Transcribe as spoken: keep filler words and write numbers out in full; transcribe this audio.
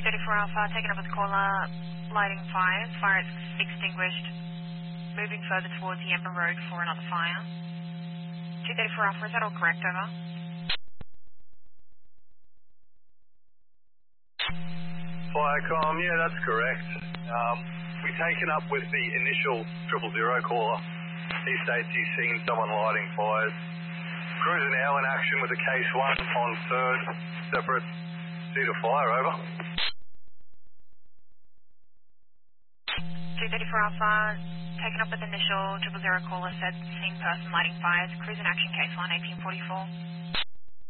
two thirty-four Alpha, taken up with caller, lighting fires, fire extinguished, moving further towards the Ember Road for another fire. two thirty-four Alpha, is that all correct, over? Firecom, yeah, that's correct. Um, we've taken up with the initial triple zero caller. He states he's seen someone lighting fires. Crews are now in action with a case one on third, separate seat of fire, over. two thirty-four Alpha, taken up with initial triple zero caller, said seen person lighting fires, cruise in action, case one, eighteen forty-four.